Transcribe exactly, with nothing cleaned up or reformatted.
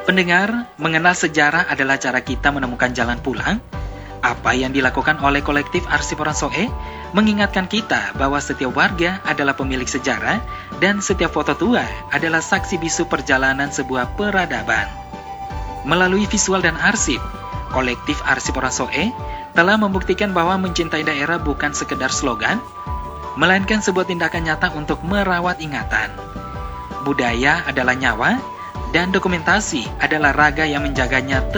Pendengar, mengenal sejarah adalah cara kita menemukan jalan pulang. Apa yang dilakukan oleh kolektif Arsip Orang Soe mengingatkan kita bahwa setiap warga adalah pemilik sejarah dan setiap foto tua adalah saksi bisu perjalanan sebuah peradaban. Melalui visual dan arsip, kolektif Arsip Orang Soe telah membuktikan bahwa mencintai daerah bukan sekedar slogan, melainkan sebuah tindakan nyata untuk merawat ingatan. Budaya adalah nyawa, dan dokumentasi adalah raga yang menjaganya